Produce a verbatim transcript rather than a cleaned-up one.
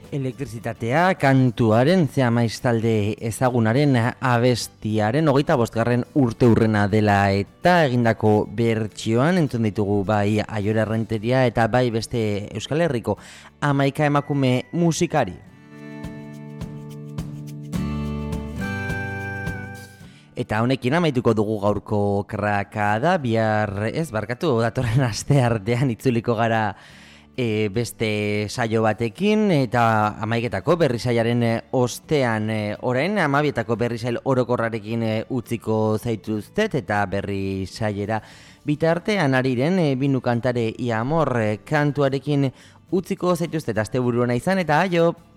Elektrizitatea kantuaren zea maiztalde ezagunaren abestiaren hogeita bostgarren urte urrena dela eta egindako bertsioan entzun ditugu bai Aiora Errenteria eta bai beste Euskal Herriko hamaika emakume musikari. Eta honekin amaituko dugu gaurko krakada, bihar ez barkatu datorren aste artean itzuliko gara E, beste saio batekin eta amaiketako berrisaiaren e, ostean e, orain amabietako berrisail orokorrarekin e, utziko zaituztet eta berrisaiera bitartean ariren e, binu kantare ia amor e, kantuarekin utziko zaituztet asteburuena izan eta aio!